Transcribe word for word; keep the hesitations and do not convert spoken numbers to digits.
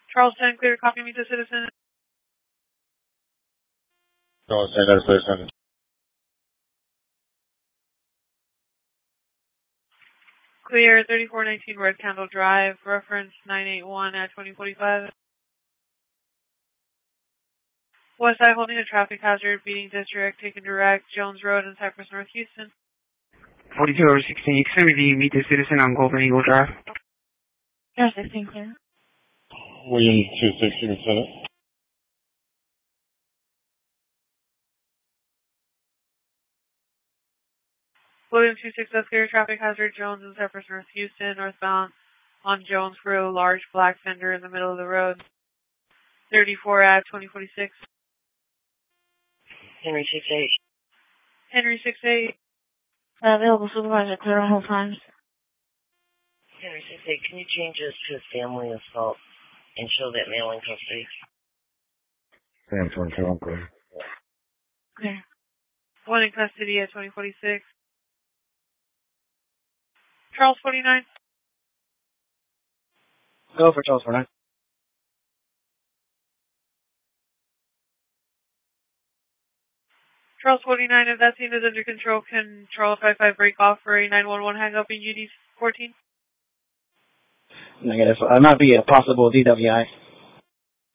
Charles ten, clear, copy me to citizen. Charles ten, that's citizen. Clear, thirty-four nineteen Red Candle Drive, reference nine eight one at twenty forty-five. West side holding a traffic hazard, beating district, taken direct, Jones Road in Cypress, North Houston. forty-two over sixteen, Xfinity, meet the citizen on Golden Eagle Drive. Air sixteen, clear. William two sixty, Lieutenant. William two six, clear, traffic hazard, Jones in Cypress, North Houston, northbound on Jones Grill, large black fender in the middle of the road. thirty-four at twenty forty-six. Henry six eight. Henry six eight. Uh, available supervisor, clear on hold times. Henry six eight, can you change this to family assault and show that male in custody? Sam twenty-two, I'm clear. Clear. One in custody at twenty forty-six. Charles forty-nine. Go for Charles forty-nine. Charles forty-nine, if that scene is under control, can Charles five five break off for a nine one one hang up in U D fourteen? Negative. Uh, not be a possible D W I.